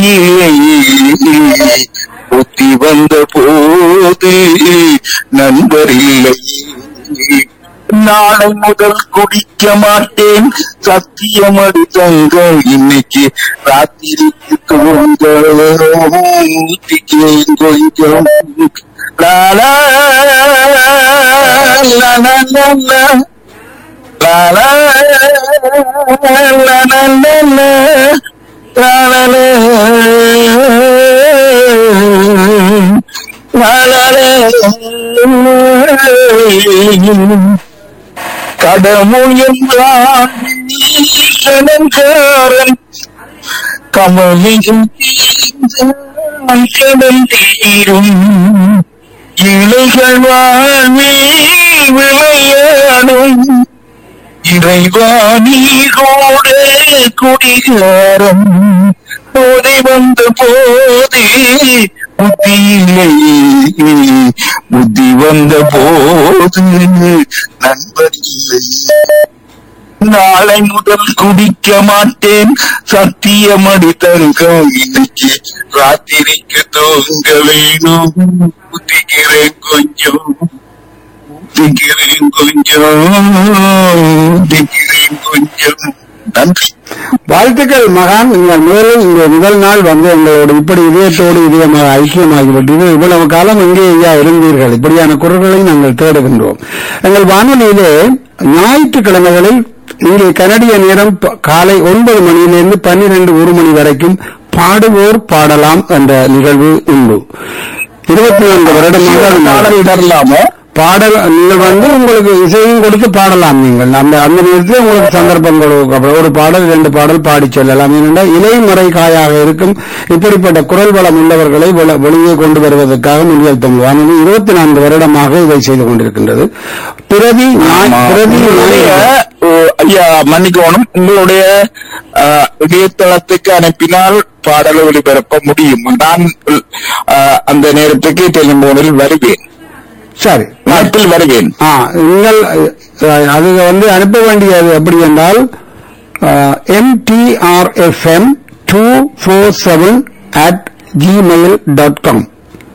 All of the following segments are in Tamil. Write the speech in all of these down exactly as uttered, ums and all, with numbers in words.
புத்தி வந்த போது நண்பர் இல்லை. நாளை முதல் குடிக்க மாட்டேன் சத்தியமடி தங்கம். இன்னைக்கு ராத்திரிக்கு தூங்க ஊத்திக்கேன் கொஞ்சம். லாலா லாலா லாலா கடமுள் என்றான் ஈசனங்காரன் கமலியும் கடல் தீரும் இலைகள் வாழ்வே விளையாடும் இறைவாணியோட குடிகாரம். போதை வந்த போதே புத்தி இல்லை, புத்தி வந்த போது நண்பர் இல்லை. நாளை முதல் குடிக்க மாட்டேன் சத்தியமடி தங்கம். இன்னைக்கு ராத்திரிக்கு தூங்க வேணும் புத்திக்கிறேன் கொஞ்சம், புத்திக்கிறேன் கொஞ்சம், புத்திக்கிறேன் கொஞ்சம். நன்றி. வாழ்த்துக்கள் மகான். நீங்கள் மேலும் இந்த முதல் நாள் வந்து எங்களோடு இப்படி இதயத்தோடு இதயமாக ஐக்கியமாகிவிட்டது. இவ்வளவு காலம் எங்கே ஐயா இருந்தீர்கள்? இப்படியான குரல்களை நாங்கள் தேடுகின்றோம். எங்கள் வானொலியிலே ஞாயிற்றுக்கிழமைகளில் இங்கே கனடிய நேரம் காலை ஒன்பது மணியிலிருந்து பன்னிரண்டு ஒரு மணி வரைக்கும் பாடுவோர் பாடலாம் என்ற நிகழ்வு உண்டு. இருபத்தி நான்கு வருடமாக இடர்லாமோ பாடல் நீங்கள் வந்து உங்களுக்கு இசையும் கொடுத்து பாடலாம். நீங்கள் அந்த அந்த நேரத்தில் உங்களுக்கு சந்தர்ப்பம் கொடுக்கப்படும். ஒரு பாடல் இரண்டு பாடல் பாடி செல்லலாம். ஏனென்றால் இலைமறை காயாக இருக்கும் இப்படிப்பட்ட குரல் வளம் உள்ளவர்களை வெளியே கொண்டு வருவதற்காக முன்னில் தமிழ் வானொலி இருபத்தி நான்கு வருடமாக இதை செய்து கொண்டிருக்கின்றது. பிரதி பிரதி ஐயா மன்னிக்கணும், உங்களுடைய இணையதளத்துக்கு அனுப்பினால் பாடல் ஒளிபரப்ப முடியும். நான் அந்த நேரத்துக்கு டெலிபோனில் வருவேன். சரி, நாட்டில் வருவேன். நீங்கள் அது வந்து அனுப்ப வேண்டியது எப்படி என்றால் MTR FM two four seven at Gmail dot com.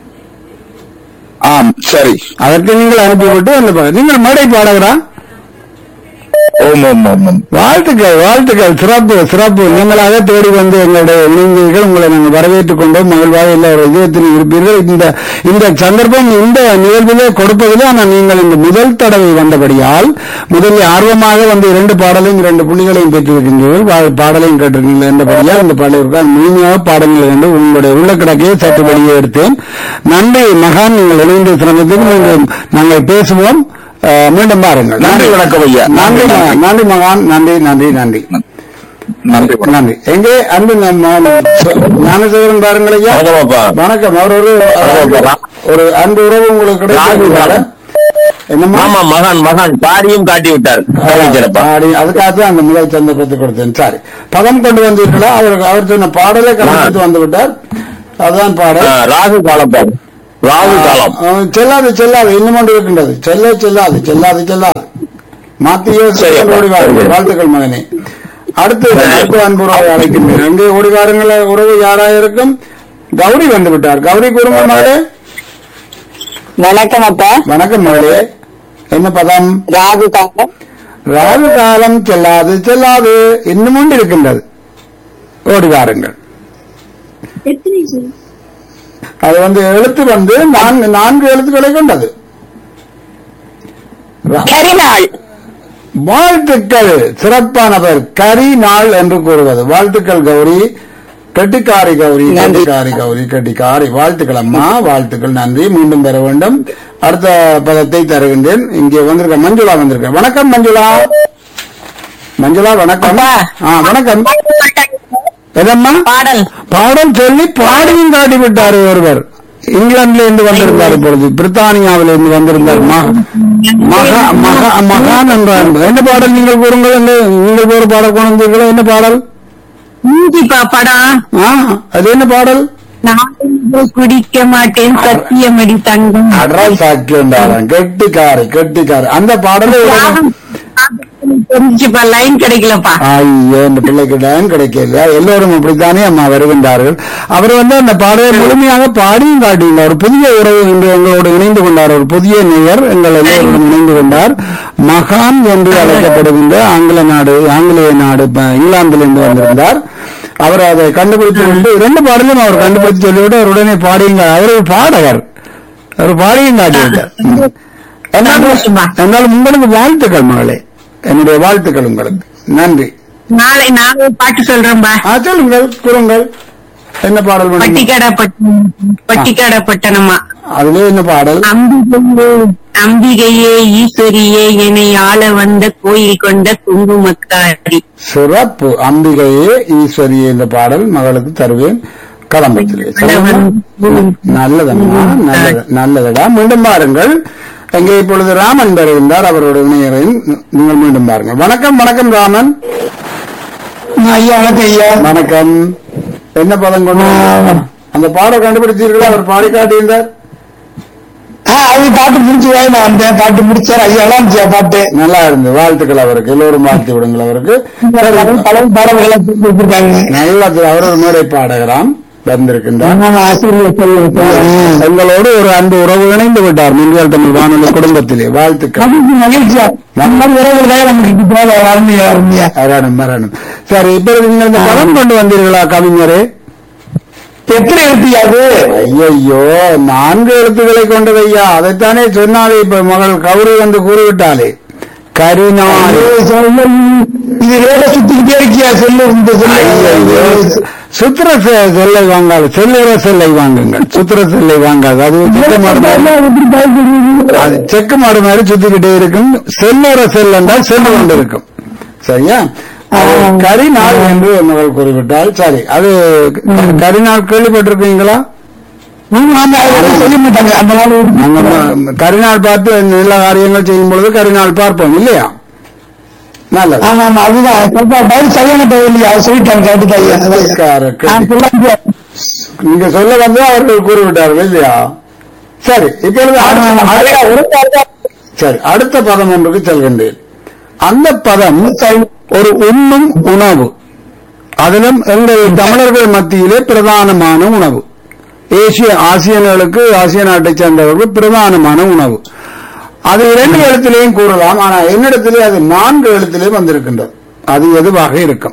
ஆம், சரி. அதற்கு நீங்கள் அனுப்பிவிட்டு அந்த நீங்கள் மேடை பாடகரா? ஓம் ஓம் ஓம். வாழ்த்துக்கள் வாழ்த்துக்கள். சிறப்பு சிறப்பு. நீங்களாக தேடி வந்து எங்களுடைய இளைஞர்கள் உங்களை நாங்கள் வரவேற்றுக் கொண்டோம். மகிழ்வாக எல்லாரும் இதயத்தில் இருப்பீர்கள். இந்த இந்த சந்தர்ப்பம் இந்த நிகழ்விலே கொடுப்பதிலே ஆனால் நீங்கள் இந்த முதல் தடவை வந்தபடியால் முதலில் ஆர்வமாக வந்து இரண்டு பாடலையும் இரண்டு புள்ளிகளையும் பெற்றிருக்கின்றீர்கள். பாடலையும் கேட்டிருக்கீர்கள் என்றபடியால் இந்த பாடலுக்காக முழுமையாக பாடங்கள் என்று உங்களுடைய உள்ள கிடக்கையை சற்று வெளியே எடுத்தேன். நன்றி மகான். நீங்கள் இணைந்து சிரமத்துக்கு நாங்கள் பேசுவோம். மீண்டும் பாருங்கள். நன்றி, வணக்கம் ஐயா. நன்றி நன்றி மகான். நன்றி நன்றி நன்றி நன்றி நன்றி. எங்கே அன்பு ஞானசேகரன் பாருங்கள் ஐயா. வணக்கம். அவர் ஒரு ஒரு அன்பு உறவு உங்களுக்கு கிடையாது. என்னமா மகான் மகான் பாடியும் காட்டி விட்டார். அதுக்காக அந்த முதல் சந்தர்ப்பத்தை கொடுத்தேன். சாரி, பதம் கொண்டு வந்தீர்களா? அவருக்கு அவர் சொன்ன பாடலை கலந்து வந்து விட்டார். அதுதான் பாடல். ராகு காலம் பாடு. ராகு காலம் செல்லாது செல்லாது இன்னும் கொண்டு இருக்கின்றது. செல்ல செல்லாது செல்லாது செல்லாது மாத்தியோ வாழ்த்துக்கள் மகனே. அடுத்து அடுத்த அன்புறவை அழைக்கின்றேன். எங்கே ஓடிவாருங்கள உறவு யாராக இருக்கும்? கௌரி வந்து விட்டார். கௌரி குடும்பமாடு. வணக்கம் அப்பா. வணக்கம் மகளே. என்ன பதம்? ராகு காலம். ராகு காலம் செல்லாது செல்லாது இன்னும் கொண்டு இருக்கின்றது. ஓடிவாருங்கள். அது வந்து எழுத்து வந்து நான்கு நான்கு எழுத்துக்களை கொண்டது. வாழ்த்துக்கள். சிறப்பானவர் கரி நாள் என்று கூறுவது. வாழ்த்துக்கள் கௌரி. கெட்டிக்காரி கௌரி. கெட்டிக்காரி கௌரி கெட்டிக்காரி. வாழ்த்துக்கள் அம்மா, வாழ்த்துக்கள். நன்றி. மீண்டும் பெற வேண்டும். அடுத்த பதத்தை தருகின்றேன். இங்கே வந்திருக்க மஞ்சுளா வந்திருக்க. வணக்கம் மஞ்சுளா. மஞ்சுளா வணக்கம். வணக்கம். எதம்மா? பாடல் பாடல் சொல்லி பாடியும் காட்டி விட்டாரு ஒருவர். இங்கிலாந்துல இருந்து வந்திருந்தார். இப்பொழுது பிரித்தானியாவில இருந்து வந்திருந்தார். மகான் என்றார். என்ன பாடல் நீங்கள் கூறுங்கள். நீங்கள் ஒரு பாடல் கொண்டு வந்தீர்களா? என்ன பாடல்? படம். அது என்ன பாடல்? குடிக்க மாட்டேன் சத்தியமடி தங்கம். அட்ரா சாட்சி கெட்டிக்காரு கெட்டிக்காரு. அந்த பாடலை தெரிஞ்சுப்பா லைன் கிடைக்கலப்பா. ஐயோ இந்த பிள்ளைக்கு டைம் கிடைக்கல. எல்லோரும் அப்படித்தானே அம்மா வருகின்றார்கள். அவர் வந்து அந்த பாடலை முழுமையாக பாடியும் காட்டியுள்ளார். ஒரு புதிய உறவு என்று எங்களோடு இணைந்து கொண்டார். ஒரு புதிய நேயர் எங்கள் எல்லோருடன் இணைந்து கொண்டார். மகான் என்று அழைக்கப்படுகின்ற ஆங்கில நாடு ஆங்கிலேய நாடு ப- இங்கிலாந்திலிருந்து வந்திருந்தார். அவர் அதை கண்டுபிடித்து கொண்டு இரண்டு பாடலும் அவர் கண்டுபிடித்து சொல்லிவிட்டு அவர் உடனே பாடியுங்க. அவர் ஒரு பாடகர். அவர் பாடியும் காட்டியிருந்தார். சந்தோஷமா. என்னாலும் உங்களுக்கு வாழ்த்துக்கள் மகளே. என்னுடைய வாழ்த்துக்கள் உங்களுக்கு. நன்றி. நாளை நாளை பாட்டு சொல்றேன்பா. ஆ, சொல்லுங்கள் கூறுங்கள். என்ன பாடல் வேணும்? பட்டிக்காடா பட்டணம் பட்டிக்காடா பட்டணமா. அதுல என்ன பாடல்? அம்பிகையே அம்பிகையே ஈஸ்வரியே என்னை ஆள வந்த கோயில் கொண்ட குங்குமக்காரி. சிறப்பு. அம்பிகையே ஈஸ்வரி என்ற பாடல் மகளுக்கு தருவேன் கடம்பத்திலே. நல்லதம்மா, நல்லது நல்லதடா. மீண்டும் பாருங்கள். அங்கே இப்பொழுது ராமன் வருகின்றார். அவரோட இணையரின் நீங்கள் மீண்டும் பாருங்கள். வணக்கம் வணக்கம் ராமன். ஐயா வணக்கம் ஐயா. வணக்கம். என்ன பதம் கொண்டு வந்தீர்கள்? அந்த பாடல் கண்டுபிடித்தீர்களா? அவர் பாடி காட்டியிருந்தார். ஆ, அது பாட்டு முடிச்சு நான் வந்தேன். பாட்டு முடிச்சார் ஐயா. நல்லா இருந்துச்சு பாட்டு. நல்லா இருந்தது. வாழ்த்துக்கள் அவருக்கு. எல்லோரும் வாழ்த்து விடுங்கள் அவருக்கு. பல பாடல்களை கொடுத்திருக்காங்க. நல்லா அவர் ஒரு மேடை பாடகராம் வந்திருக்கின்றார். நான் ஆசிரியர் சொல்லுவேன். எங்களோடு ஒரு அன்பு உறவு இணைந்து விட்டார் மின்றியல் தமிழ் வானொலி குடும்பத்திலே. வாழ்த்துக்கள். மகிழ்ச்சி மகிழ்ச்சியா. நம்ம உறவுகளே நமக்கு தேவை. அருமையா அருமையா. மரணம் மரணம். சரி, இப்பொழுது நீங்கள் இந்த பதம் கொண்டு வந்தீர்களா கவிஞரே? எத்தனை எழுத்தியாது? ஐயோ, நான்கு எழுத்துக்களை கொண்டது ஐயா. அதைத்தானே சொன்னாலே இப்ப மகள் கௌரி வந்து கூறிவிட்டாலே. கரிநாள். இது ரேட சுத்திக்கிட்டே இருக்கியா? சொல்லு இந்த ஐயையோ, சொல்லு. சுத்திர செ- செல்லை வாங்காது, செல்லுற செல்லை வாங்குங்கள். சுத்திர செல்லை வாங்காது. அது செக்கு மாடு மாதிரி- அது செக்கு மாடு மாதிரி சுத்திக்கிட்டே இருக்கும். செல்லுற செல் என்றால் சென்று கொண்டிருக்கும். சரியா? அது கரிநாள் என்று மகள் குறிப்பிட்டால் சரி. அது கரிநாள் கேள்விப்பட்டிருக்கீங்களா? சொல்ல மாட்டாங்க அந்த நாள். நாங்க கரிநாள் பார்த்து நல்ல காரியங்கள் செய்யும் பொழுது கரிநாள் பார்ப்போம் இல்லையா? நல்லது. ஆமா ஆமா அதுதான் சொல்றா. பதில் சரியான பதில் இல்லையா? அதை சொல்லிட்டாங்க கேட்டுட்டா ஐயா. சரி, நான் சொல்ல முடியாது. நீங்க சொல்ல வந்து அவர்கள் கூறிவிட்டார்கள் இல்லையா? சரி, இப்பொழுது அடுத்த- அடுத்த- சரி, அடுத்த பதம் ஒன்றுக்கு செல்கின்றேன். அந்த பதம் ஒரு உண்ணும் உணவு. அதிலும் எங்கள் தமிழர்கள் மத்தியிலே பிரதானமான உணவு. ஏசிய ஆசியர்களுக்கு ஆசிய நாட்டைச் சேர்ந்தவர்கள் பிரதானமான உணவு. அது இரண்டு எழுத்திலேயும் கூறலாம். ஆனால் என்னிடத்திலே அது நான்கு எழுத்திலே வந்திருக்கின்றது. அது எதுவாக இருக்கும்?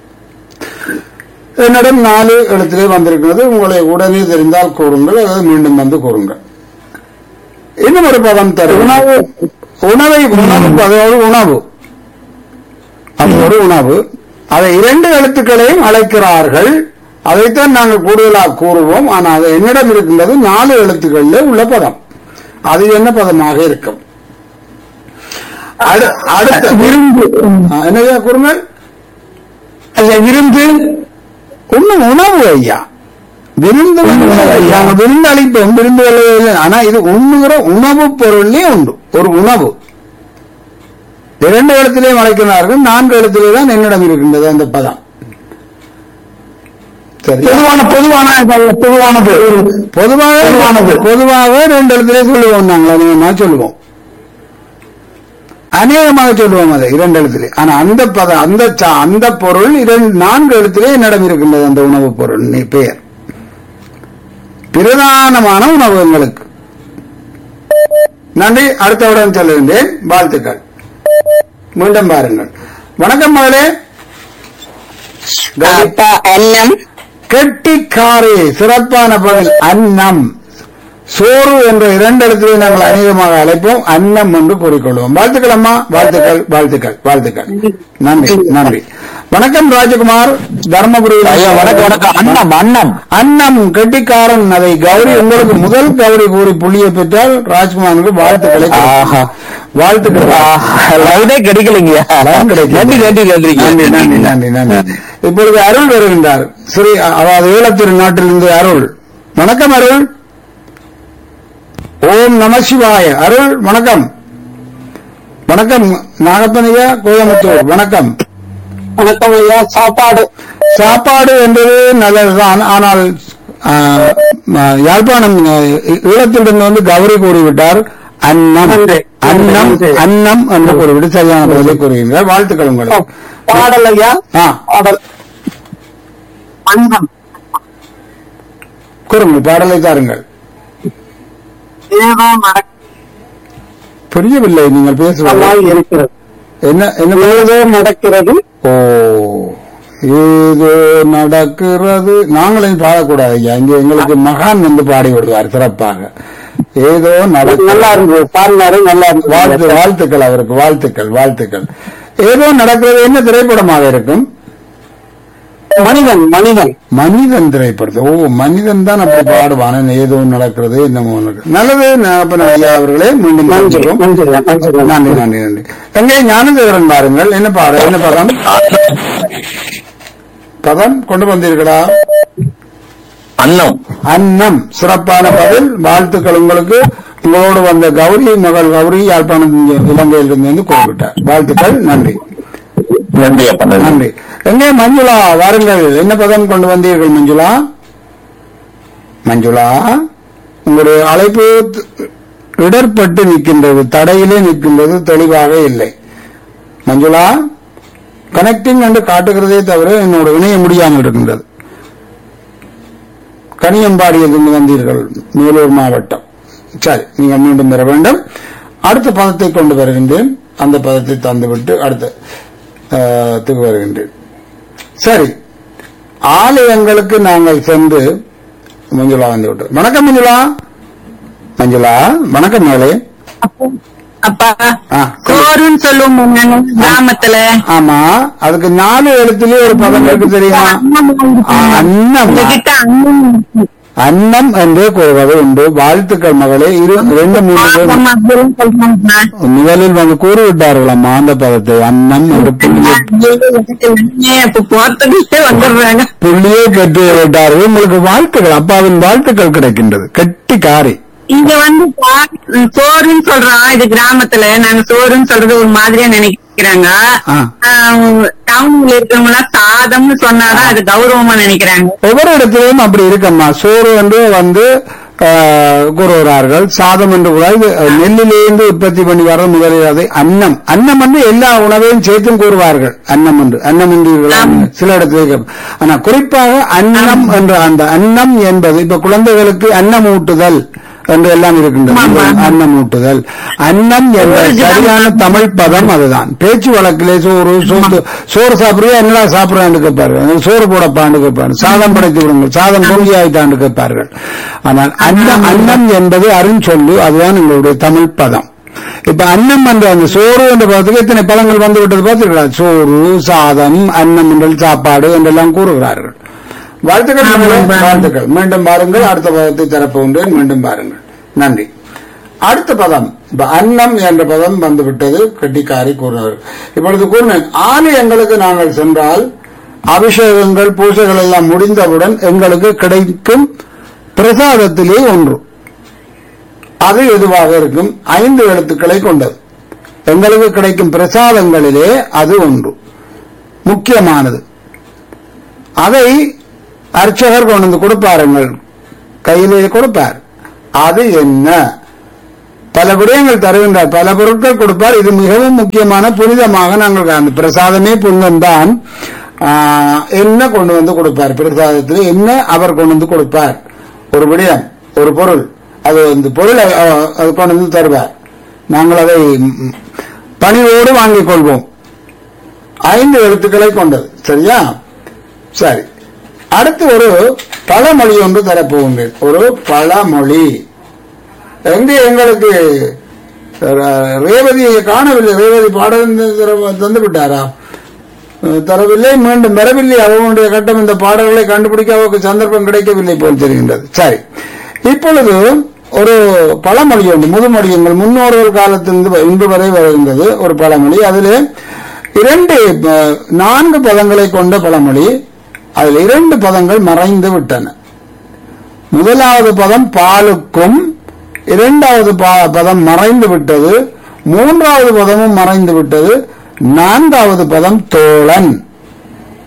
என்னிடம் நாலு எழுத்திலே வந்திருக்கிறது. உங்களை உடனே தெரிந்தால் கூறுங்கள், அதை மீண்டும் வந்து கூறுங்கள். இன்னும் ஒரு பதம் தரும். உணவு உணவை உணவு அதோடு உணவு அது ஒரு உணவு. அதை இரண்டு எழுத்துக்களையும் அழைக்கிறார்கள். அதைத்தான் நாங்கள் கூடுதலாக கூறுவோம். ஆனால் அது என்னிடம் இருக்கின்றது நாலு எழுத்துக்களில் உள்ள பதம். அது என்ன பதமாக இருக்கும்? அடு- அடுத்த விருந்து. ஆ, என்னையா கூறுங்கள். ஐயா விருந்து. ஒண்ணும் உணவு ஐயா. விருந்து வந்து நாங்க விருந்து அளிப்போம். விருந்து இல்லை. ஆனா இது உண்ணுகிற உணவு பொருளே உண்டு. ஒரு உணவு இரண்டு இடத்திலேயும் அழைக்கிறார்கள். நான்கு இடத்திலே தான் என்னிடம் இருக்கின்றது அந்த பதம். சரி, பொதுவான பொதுவான பொதுவானது. பொதுவாக பொதுவானது. பொதுவாக ரெண்டு இடத்திலே சொல்லுவோம். நாங்கள் அநேகமாக சொல்லுவோம். அநேகமாக சொல்லுவோம் அதை இரண்டு எழுத்திலே. ஆனா அந்த பதம் அந்த ச- அந்த பொருள் இரண்டு நான்கு எழுத்திலே என்னிடம் இருக்கின்றது. அந்த உணவுப் பொருள் நீ பெயர் பிரதானமான உணவு எங்களுக்கு. நன்றி. அடுத்தவுடன் சொல்லுகின்றேன். வாழ்த்துக்கள். மீண்டும் பாருங்கள். வணக்கம் மகளே. அப்பா அன்னம் கெட்டிக்காரே. சிறப்பான பதில். அன்னம். சோறு என்ற இரண்டு இடத்திலே நாங்கள் அநேகமாக அழைப்போம். அன்னம் என்று கூறிக்கொள்வோம். வாழ்த்துக்கள் அம்மா. வாழ்த்துக்கள் வாழ்த்துக்கள் வாழ்த்துக்கள். நன்றி நன்றி. வணக்கம் ராஜகுமார், தர்மபுரி. வணக்கம் வணக்கம். அன்னம் அன்னம் அன்னம் கெட்டிக்காரன். அதை கௌரி உங்களுக்கு முதல் கௌரி கூறி புள்ளியை பெற்றால் ராஜ்குமாருக்கு வாழ்த்துக்களை கொடுக்கிறேன். வாழ்த்துக்கள். கிடைக்கலைங்க. லைன் கிடைக்கும். நன்றி நன்றி நன்றி நன்றி நன்றி நன்றி நன்றி. இப்பொழுது அருள் வருகின்றார். ஸ்ரீ அதாவது ஈழத்திரு நாட்டிலிருந்து அருள். வணக்கம் அருள். ஓம் நம சிவாய. அருள் வணக்கம். வணக்கம் நாகப்பனையா கோயம்புத்தூர். வணக்கம். வணக்கம் ஐயா. சாப்பாடு சாப்பாடு என்பது நல்லதுதான். ஆனால் ஆ, யாழ்ப்பாணம் ஈழத்திலிருந்து வந்து கௌரி கூறிவிட்டார் அன்னம் நன்றி. அன்னம் நன்றி. அன்னம் என்று கூறிவிட்டு சரியான பதிலை கூறுகிறீர்கள். வாழ்த்துக்கள் உங்களுக்கு. பாடல் ஐயா ஆ, பாடல் அன்னம் கூறுங்கள், பாடலை தாருங்கள். ஏதோ நடக்க புரியவில்லை நீங்கள் பேசுவது இருக்கிறது என்ன என்ன ஏதோ நடக்கிறது ஓ, ஏதோ நடக்கிறது. நாங்களும் பாடக்கூடாது ஐயா, இங்க எங்களுக்கு மகான் வந்து பாடி விடுவார் சிறப்பாக. ஏதோ நடக்க நல்லா இருந்தது பாடினாரு, நல்லா வாழ்த்து இருந்தது. வாழ்த்துக்கள் அவருக்கு, வாழ்த்துக்கள் வாழ்த்துக்கள். ஏதோ நடக்கிறது என்ன திரைப்படமாக இருக்கும்? மனிதன் மனிதன் மனிதன் திரைப்படத்தை. ஓ, மனிதன் தான் அப்படி பாடுவான். ஏதோ நடக்கிறது என்னமோ நடக்குது. நல்லது. நான் அப்ப நான் ஐயா அவர்களே மீண்டும் நன்றி சந்திக்கிறோம். நன்றி நன்றி நன்றி நன்றி நன்றி. எங்கே ஞானதேவரன் பாருங்கள், என்ன பாடு, என்ன பதம் பதம் கொண்டு வந்தீர்களா? அன்னம். அன்னம். சிறப்பான பதில். வாழ்த்துக்கள் உங்களுக்கு. உங்களோடு வந்த கௌரி, மகள் கௌரி யாழ்ப்பாணம் இலங்கையிலிருந்து வந்து குறிப்பிட்டார். வாழ்த்துக்கள். நன்றி நன்றி அப்பா, நன்றி. நன்றி. எங்கே மஞ்சுளா வாருங்கள், என்ன பதம் கொண்டு வந்தீர்கள் மஞ்சுளா? மஞ்சுளா, உங்களுடைய அழைப்பு இடர்பட்டு நிற்கின்றது, தடையிலே நிற்கின்றது, தெளிவாக இல்லை. மஞ்சுளா, கனெக்டிங் என்று காட்டுகிறதே தவிர என்னோட இணைய முடியாமல் இருக்கின்றது. கனியம்பாடியிலிருந்து வந்தீர்கள், மேலூர் மாவட்டம். சரி, நீங்கள் மீண்டும் பெற வேண்டும். அடுத்த பதத்தை கொண்டு வருகின்றேன். அந்த பதத்தை தந்துவிட்டு அடுத்த த்துக்கு வருகின்றேன். சரி, ஆலயங்களுக்கு நாங்கள் சென்று மஞ்சுளா வந்து விட்டு. வணக்கம் மஞ்சுளா. மஞ்சுளா வணக்கம் மேலே. அப்பா ஆ. கோருன்னு சொல்லுவோம் நாங்க கிராமத்துல. ஆமா, அதுக்கு நாலு எழுத்துலயே ஒரு பதம் இருக்கு தெரியுமா? ஆ, அன்னம். உங்ககிட்ட அண்ணன் இருக்கு. அன்னம் என்று கூறுவது உண்டு. வாழ்த்துக்கள் மகளே. இரு ரெண்டு மூணு பேர் ஆமா, அப்படியும் சொல்றாங்க. முதலில் வந்து கூறிவிட்டார்களாம் அந்த பதத்தை. அன்னம் என்று புள்ளியை இப்ப போறதுக்கு வந்துடுறாங்க. புள்ளியை பெற்று விட்டார்கள். உங்களுக்கு வாழ்த்துக்கள், அப்பாவின் வாழ்த்துக்கள் கிடைக்கின்றது. கெட்டி காரி. இங்க வந்து பா- சோறுன்னு சொல்றோம். இது கிராமத்துல நாங்க சோறுன்னு சொல்றது ஒரு மாதிரியா நினைக்கிறாங்க. ஆ. டவுன்ல இருக்கவங்க எல்லாம் சாதம்னு சொன்னாதான் அது கௌரவமா நினைக்கிறாங்க. ஒவ்வொரு இடத்திலையும் அப்படி இருக்கம்மா. சோறு என்று வந்து ஆஹ், கூறுகிறார்கள். சாதம் என்று கூட இது நெல்லிலிருந்து உற்பத்தி பண்ணி வர முதலில் அதை அன்னம். அன்னம் வந்து எல்லா உணவையும் சேர்த்தும் கூறுவார்கள். அன்னம் என்று அன்னம் என்று சில இடத்துல. ஆனா குறிப்பாக அன்னம் என்ற அந்த அன்னம் என்பது இப்ப குழந்தைகளுக்கு அன்னம் ஊட்டுதல் என்று எல்லாம் இருக்கின்றது. அன்னம் ஊட்டுதல், அன்னம் என்ற சரியான தமிழ் பதம் அதுதான். பேச்சு வழக்கிலே சோறு சோறு சோறு சாப்பிடுறியா, என்னடா சாப்பிடறான்னு கேட்பார்கள். சோறு போடப்பான்னு கேட்பார்கள். சாதம் படைத்து விடுங்கள், சாதம் பொங்கி ஆயிட்டான்னு கேட்பார்கள். ஆனால் அன்னம் அன்னம் என்பது அருஞ்சொல்லு, அதுதான் எங்களுடைய தமிழ் பதம். இப்ப அன்னம் என்ற அந்த சோறு என்ற பதத்துக்கு எத்தனை பதங்கள் வந்து விட்டது பார்த்திருக்கிறார். சோறு, சாதம், அன்னம் என்றால் சாப்பாடு என்றெல்லாம் கூறுகிறார்கள். வாழ்த்துக்கள் மகளே, வாழ்த்துக்கள். மீண்டும் பாருங்கள், அடுத்த பதத்தை தரப்போன்றேன். மீண்டும் பாருங்கள். நன்றி. அடுத்த பதம் இப்ப அன்னம் என்ற பதம் வந்துவிட்டது. கட்டிக்காரி கூறுவார். இப்பொழுது கூறினேன், ஆலயங்களுக்கு நாங்கள் சென்றால் அபிஷேகங்கள் பூஜைகள் எல்லாம் முடிந்தவுடன் எங்களுக்கு கிடைக்கும் பிரசாதத்திலே ஒன்று. அது எதுவாக இருக்கும்? ஐந்து எழுத்துக்களை கொண்டது. எங்களுக்கு கிடைக்கும் பிரசாதங்களிலே அது ஒன்று முக்கியமானது. அதை அர்ச்சகர் கொண்டு வந்து கொடுப்பாருங்கள், கையிலே கொடுப்பார். அது என்ன? பல விடயங்கள் தருகின்றார், பல பொருட்கள் கொடுப்பார். இது மிகவும் முக்கியமான புனிதமாக நாங்கள் அந்த பிரசாதமே புனிதம் தான். என்ன கொண்டு வந்து கொடுப்பார்? பிரசாதத்தில் என்ன அவர் கொண்டு வந்து கொடுப்பார்? ஒரு விடயம், ஒரு பொருள். அது அந்த பொருள் அது கொண்டு வந்து தருவார். நாங்கள் அதை பணிவோடு வாங்கிக் கொள்வோம். ஐந்து எழுத்துக்களை கொண்டது. சரியா? சரி. அடுத்து ஒரு பழமொழி ஒன்று தரப்போகின்றேன். ஒரு பழமொழி. எங்கே எங்களுக்கு ரேவதியை காணவில்லை. ரேவதி பாடம் தந்து விட்டாரா? தரவில்லை, மீண்டும் வரவில்லை. அவர்களுடைய கட்டம் இந்த பாடல்களை கண்டுபிடிக்க அவருக்கு சந்தர்ப்பம் கிடைக்கவில்லை போல் தெரிகின்றது. சரி, இப்பொழுது ஒரு பழமொழி உண்டு. முதுமொழி எங்கள் முன்னோர்கள் காலத்திலிருந்து இன்று வரை வருகின்றது ஒரு பழமொழி. அதில் இரண்டு நான்கு பதங்களை கொண்ட பழமொழி. அதில் இரண்டு பதங்கள் மறைந்து விட்டன. முதலாவது பதம் பாலுக்கும், இரண்டாவது பதம் மறைந்து விட்டது, மூன்றாவது பதமும் மறைந்து விட்டது, நான்காவது பதம் தோழன்.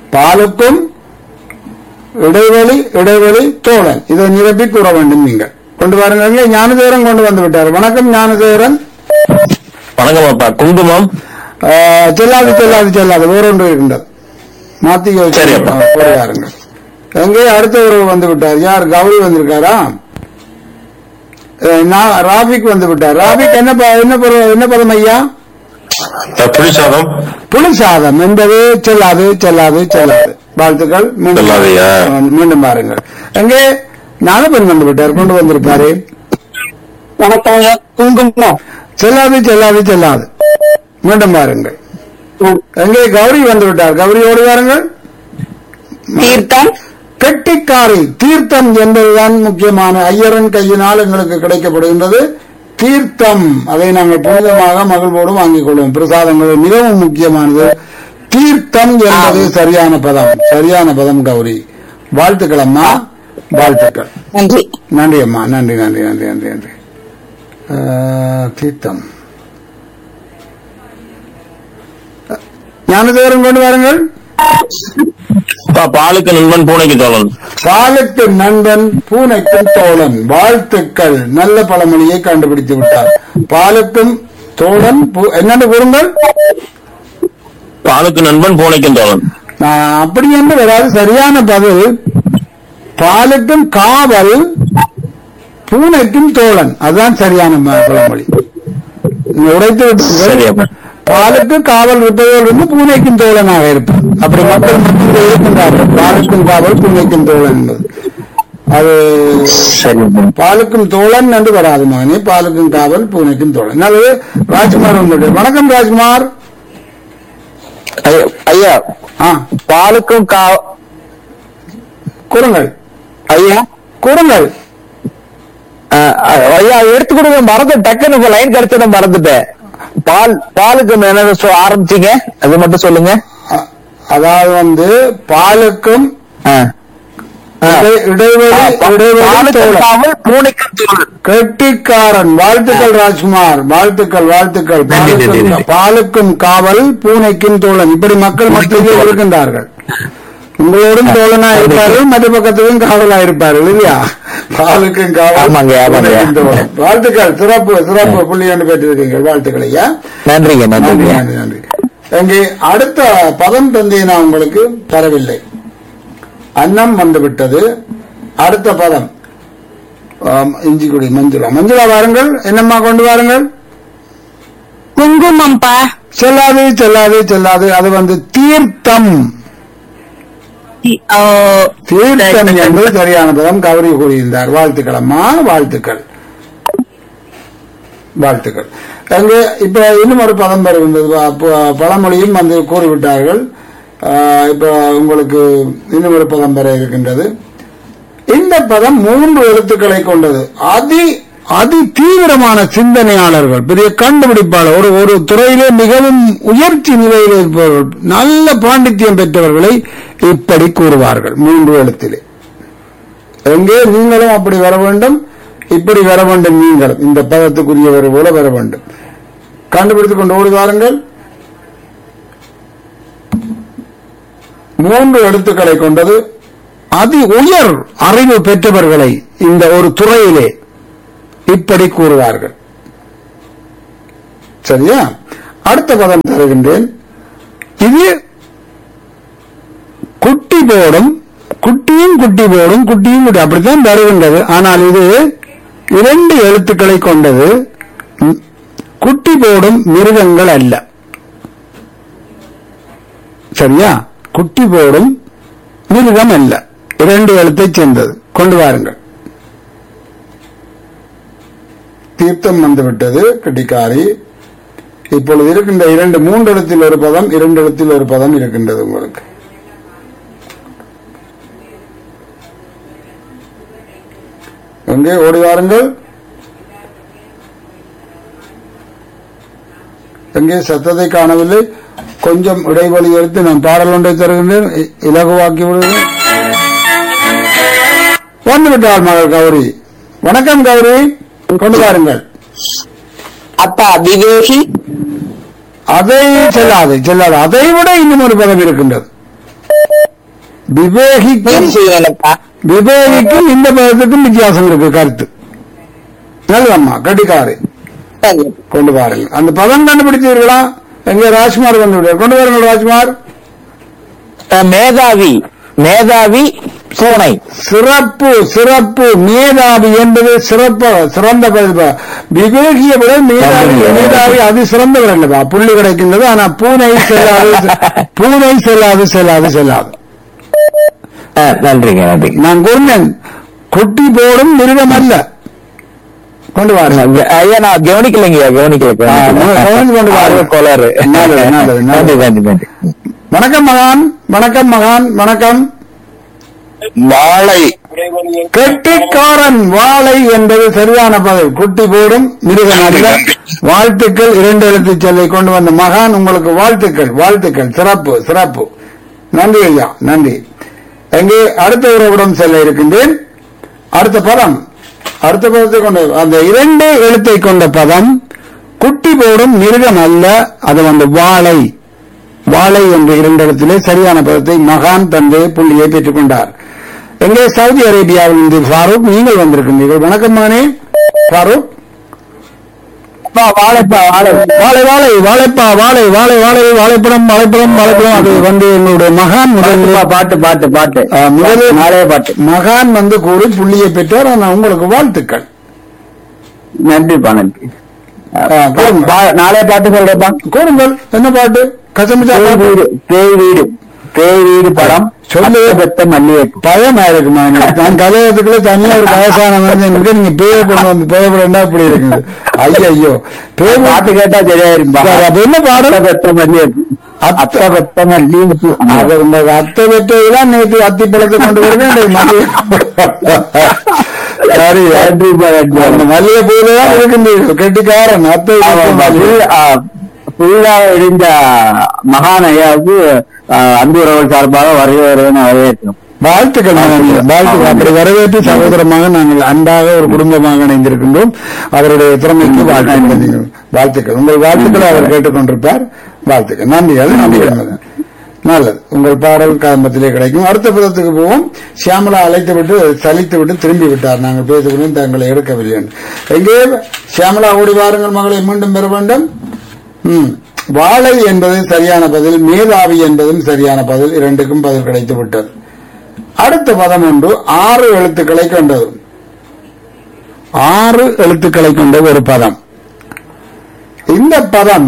பாலுக்கும் இடைவெளி இடைவெளி தோழன். இதை நிரப்பி கூற வேண்டும் நீங்கள். கொண்டு வாருங்க. ஞானதேவரன் கொண்டு வந்து விட்டார். வணக்கம் ஞானதேவரன். வணக்கம் அப்பா. குங்குமம் செல்லாது செல்லாது செல்லாது வேறொன்று இருக்கின்றது. மாத்தி யாருங்க எங்கே அடுத்த உறவு வந்து விட்டார். யார்? கௌரி வந்திருக்காரா? ராபிக் வந்து விட்டார். ராபிக் என்ன என்ன என்ன பதம் ஐயா? புளிசாதம். புளிசாதம் என்பது செல்லாது செல்லாது செல்லாது. வாழ்த்துக்கள். மீண்டும் பாருங்கள். எங்கே ஞானபெண் வந்து விட்டார். கொண்டு வந்திருப்பாரு. வணக்கம். குங்குமம் செல்லாது செல்லாது செல்லாது. மீண்டும் பாருங்கள். எங்கே கௌரி வந்து விட்டார். கௌரியோடு வாருங்கள். தீர்த்தம். கெட்டிக்காரி. தீர்த்தம் என்பதுதான் முக்கியமான. ஐயரன் கையினால் எங்களுக்கு கிடைக்கப்படுகின்றது தீர்த்தம். அதை நாங்கள் புனிதமாக மகிழ்வோடு வாங்கிக் கொள்வோம். பிரசாதங்கள் மிகவும் முக்கியமானது. தீர்த்தம் என்பது சரியான பதம். சரியான பதம் கௌரி. வாழ்த்துக்கள் அம்மா. வாழ்த்துக்கள். நன்றி. நன்றி அம்மா. நன்றி நன்றி நன்றி நன்றி நன்றி. தீர்த்தம். ஞானதேவரன் கொண்டு வாருங்கள். பாலுக்கு நண்பன் பூனைக்கு தோழன். பாலுக்கு நண்பன் பூனைக்கு தோழன். வாழ்த்துக்கள். நல்ல பழமொழியை கண்டுபிடித்து விட்டார். பாலுக்கும் தோழன் என்னென்னு கூறுங்கள். பாலுக்கு நண்பன் பூனைக்கும் தோழன். அப்படி என்று வராது. சரியான பதில் பாலுக்கும் காவல் பூனைக்கும் தோழன். அதுதான் சரியான பழமொழி. உடைத்து விட்டு பாலுக்கு காவல் இருப்பவர்கள் இருந்து பூனைக்கும் தோழனாக இருப்பார். அப்படி மக்கள் மத்தியில் இருக்கின்றார்கள். பாலுக்கும் காவல் பூனைக்கும் தோழன் என்பது அது பாலுக்கும் தோழன் என்று வராது மகனே. பாலுக்கும் காவல் பூனைக்கும் தோழன். நல்லது. ராஜ்குமார் வந்து வணக்கம் ராஜ்குமார். ஐயா பாலுக்கும் கூறுங்கள். ஐயா கூறுங்கள். ஐயா எடுத்து கொடுங்க. மறந்து டக்குன்னு லைன் கிடைச்சத மறந்துட்டேன். பால் பாலுக்கு என்ன ஆரம்பிச்சீங்க அது மட்டும் சொல்லுங்க. அதாவது வந்து பாலுக்கும் கெட்டிக்காரன். வாழ்த்துக்கள் ராஜ்குமார். வாழ்த்துக்கள் வாழ்த்துக்கள். பாலுக்கும் காவல் பூனைக்கும் தோழன். இப்படி மக்கள் மத்தியில் இருக்கின்றார்கள். உங்களோடும் தோழனா இருப்பார்கள், மற்ற பக்கத்துக்கும் காவலா இருப்பார்கள் இல்லையா? பாலுக்கும் காவல். வாழ்த்துக்கள். சிறப்பு சிறப்பு புள்ளி என்று பெற்றிருக்கீங்க. வாழ்த்துக்கள் ஐயா. நன்றிங்க. நன்றி நன்றி நன்றி. இங்கே அடுத்த பதம் தந்தையை நான் உங்களுக்கு தரவில்லை. அன்னம் வந்துவிட்டது. அடுத்த பதம் இஞ்சிக்குடி மஞ்சுளா. மஞ்சுளா வாருங்கள். என்னம்மா கொண்டு வாருங்கள். குங்குமம்பா. செல்லாது செல்லாது செல்லாது. அது வந்து தீர்த்தம். தீர்த்தம் என்பது சரியான பதம். கௌரி கூறியிருந்தார். வாழ்த்துக்கள் அம்மா. வாழ்த்துக்கள் வாழ்த்துக்கள். அங்கே இப்ப இன்னும் ஒரு பதம் வருகின்றது. பழமொழியும் வந்து கூறிவிட்டார்கள். இப்ப உங்களுக்கு இன்னும் ஒரு பதம் பெற இருக்கின்றது. இந்த பதம் மூன்று எழுத்துக்களை கொண்டது. அதி அதி தீவிரமான சிந்தனையாளர்கள், பெரிய கண்டுபிடிப்பாளர், ஒரு ஒரு துறையிலே மிகவும் உயர்ச்சி நிலையில் இருப்பவர்கள், நல்ல பாண்டித்யம் பெற்றவர்களை இப்படி கூறுவார்கள். மூன்று எழுத்திலே. எங்கே நீங்களும் அப்படி வர வேண்டும், இப்படி வர வேண்டும். நீங்களும் இந்த பதத்துக்குரியவர் போல வர வேண்டும். கண்டுபிடித்துக் கொண்டு ஓடி வாருங்கள். மூன்று எழுத்துக்களை கொண்டது. அதி உயர் அறிவு பெற்றவர்களை இந்த ஒரு துறையிலே இப்படி கூறுவார்கள். சரியா? அடுத்த பதம் தருகின்றேன். இது குட்டி போடும், குட்டியும் குட்டி போடும், குட்டியும் குட்டி அப்படித்தான் வருகின்றது. ஆனால் இது இரண்டு எழுத்துக்களை கொண்டது. குட்டி போடும் மிருகங்கள் அல்ல. சரியா? குட்டி போடும் மிருகம் அல்ல. இரண்டு எழுத்தை சேர்ந்தது. கொண்டு வாருங்கள். தீர்த்தம் வந்துவிட்டது. கட்டிக்காரி. இப்பொழுது இருக்கின்ற இரண்டு மூன்று இடத்தில் ஒரு பதம், இரண்டு இடத்தில் ஒரு பதம் இருக்கின்றது உங்களுக்கு. எங்கே ஓடி வாருங்கள். எங்கே சத்தத்தை காணவில்லை. கொஞ்சம் இடைவெளி எடுத்து நான் பாடல் ஒன்றை தருகின்றேன். இலகுவாக்கி விடுகிறேன். வந்துவிட்டாள் மகள் கௌரி. வணக்கம் கௌரி. கொண்டு வாருங்கள். அப்பா விவேகி. அதை செல்லாது செல்லாது. அதை விட இன்னும் ஒரு பதம் இருக்கின்றது. விவேகிக்கும் விவேகிக்கும் இந்த பதத்துக்கும் வித்தியாசம் இருக்கு. கருத்து நல்லதம்மா கட்டிக்காரு கொண்டு பாருங்கள். அந்த பதம் கண்டுபிடித்தீர்களா? எங்க ராஜ்குமார் கொண்டு கொண்டு வாருங்கள் ராஜ்குமார். மேதாவி மேதாவி பூனை. சிறப்பு சிறப்பு. மேதாவி என்பது சிறப்பு சிறந்த பதிவு. விவேகிய விட மேதாவி மேதாவி அது சிறந்தவர் அல்லவா? புள்ளி கிடைக்கின்றது. ஆனா பூனை செல்லாது பூனை செல்லாது செல்லாது செல்லாது. நன்றிங்க நன்றி. நான் கூறினேன் குட்டி போடும் மிருகம் அல்ல. கொண்டு வாருங்க. ஐயா நான் கவனிக்கலைங்க கவனிக்கல கொண்டு வாருங்க. கோளாறு. நல்லது நல்லது நன்றி நன்றி நன்றி. வணக்கம் மகான். வணக்கம் மகான். வணக்கம். வாழை. கெட்டிக்காரன். வாழை என்பது சரியான பதில். குட்டி போடும் மிருகம் அல்ல. வாழ்த்துக்கள். இரண்டு எழுத்து சொல்லை கொண்டு வந்த மகான் உங்களுக்கு வாழ்த்துக்கள் வாழ்த்துக்கள். சிறப்பு சிறப்பு. நன்றி ஐயா நன்றி. எங்கே அடுத்த உறவிடம் செல்ல இருக்கின்றேன். அடுத்த பதம் அடுத்த பதத்தை கொண்ட அந்த இரண்டு எழுத்தை கொண்ட பதம் குட்டி போடும் மிருகம் அல்ல. அது வந்து வாழை. வாழை என்ற இரண்டு இடத்திலே சரியான பதத்தை மகான் தந்தை புள்ளியை பெற்றுக் கொண்டார். எங்கே சவுதி அரேபியாவில் இருந்து ஃபாரூக் நீங்கள் வந்திருக்கின்றீர்கள். வணக்கம் மகனே ஃபாரூக். வாழைப்பா வாழை வாழை வாழை வாழைப்பா வாழை வாழை வாழை வாழைப்பழம் வாழைப்பழம் வாழைப்பழம். அது வந்து எங்களுடைய மகான் முதலில் பாட்டு பாட்டு பாட்டு முதலில் நாளைய பாட்டு மகான் வந்து கூறி புள்ளியை பெற்றார். ஆனால் உங்களுக்கு வாழ்த்துக்கள். நன்றிப்பா நன்றி. நாளைய பாட்டு சொல்றப்பா. கூறுங்கள். என்ன பாட்டு? கசமிச்சா வீடு பேய் வீடு பேய் வீடு படம் சொல்லு. பெத்த மல்லிகை பயமா இருக்குமா? நான் கலையத்துக்குள்ள தனியா ஒரு வயசான மனிதனுக்கு நீங்க பேய கொண்டு வந்து பேயப்படா இப்படி இருக்குது. ஐயோ ஐயோ பேய் பாட்டு கேட்டா சரியா இருப்பா. அப்ப என்ன பாடம்? பெத்த மல்லிகை அத்த பெத்த மல்லிகை. அத்தை பெற்றதுதான் நேற்று அத்தி பழத்தை கொண்டு வருவேன். சரி அந்த மல்லிகை பூதான் இருக்கின்றீர்கள். கெட்டிக்காரன் அத்தை புதிதாக இருந்த மகான் ஐயாவுக்கு அன்பு உறவுகள் சார்பாக வரவேற்கிறேன் வரவேற்கிறோம். வாழ்த்துக்கள் வாழ்த்துக்கள். அப்படி வரவேற்று சகோதரமாக நாங்கள் அன்பாக ஒரு குடும்பமாக இணைந்திருக்கின்றோம். அவருடைய திறமைக்கு வாழ்த்துக்கள். வாழ்த்துக்கள். உங்கள் வாழ்த்துக்களை அவர் கேட்டுக்கொண்டிருப்பார். வாழ்த்துக்கள். நன்றிகள் நன்றிகள். நல்லது. உங்கள் பாடல் காலத்திலே கிடைக்கும். அடுத்த பதத்துக்கு போவோம். சியாமலா அழைத்து விட்டு சலித்து விட்டு திரும்பி விட்டார். நாங்கள் பேசுகிறோம் தங்களை எடுக்கவில்லை. எங்கே சியாமலா ஓடி வாருங்கள் மகளை மீண்டும் பெற வேண்டும். ம் வாழை என்பது சரியான பதில். மேதாவி என்பதும் சரியான பதில். இரண்டுக்கும் பதில் கிடைத்து விட்டது. அடுத்த பதம் ஒன்று ஆறு எழுத்துக்களை கொண்டது. ஆறு எழுத்துக்களை கொண்ட ஒரு பதம். இந்த பதம்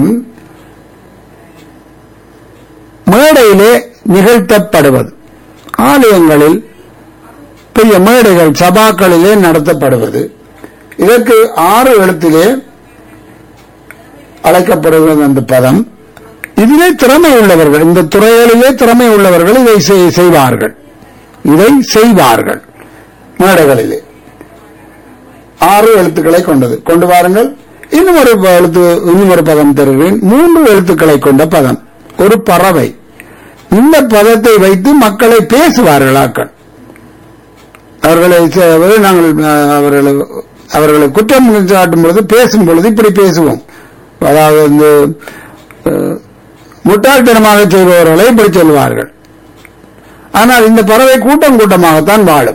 மேடையிலே நிகழ்த்தப்படுவது. ஆலயங்களில் பெரிய மேடைகள் சபாக்களிலே நடத்தப்படுவது. இதற்கு ஆறு எழுத்திலே அழைக்கப்படுகிறது அந்த பதம். இதிலே திறமை உள்ளவர்கள், இந்த துறைகளிலே திறமை உள்ளவர்கள் இதை செய்வார்கள். இதை செய்வார்கள் மேடைகளிலே. ஆறு எழுத்துக்களை கொண்டது. கொண்டு வாருங்கள். இன்னும் ஒரு எழுத்து இன்னும் ஒரு பதம் தருகிறேன். மூன்று எழுத்துக்களை கொண்ட பதம். ஒரு பறவை. இந்த பதத்தை வைத்து மக்களை பேசுவார்களாக்கள். அவர்களை நாங்கள் அவர்களை அவர்களை குற்றம் சாட்டும் பொழுது பேசும் பொழுது இப்படி பேசுவோம். அதாவது இந்த முட்டாள்தனமாக செய்பவர்களை இப்படி சொல்வார்கள். ஆனால் இந்த பறவை கூட்டம் கூட்டமாகத்தான் வாழும்.